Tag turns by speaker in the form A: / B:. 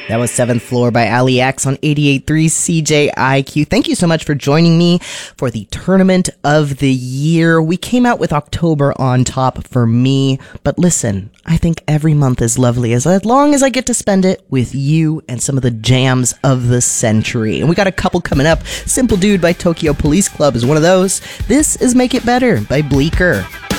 A: That was Seventh Floor by Ali X on 88.3 CJIQ. Thank you so much for joining me for the Tournament of the Year. We came out with October on top for me, but listen, I think every month is lovely as long as I get to spend it with you and some of the jams of the century. And we got a couple coming up. Simple Dude by Tokyo Police Club is one of those. This is Make It Better by Bleecker.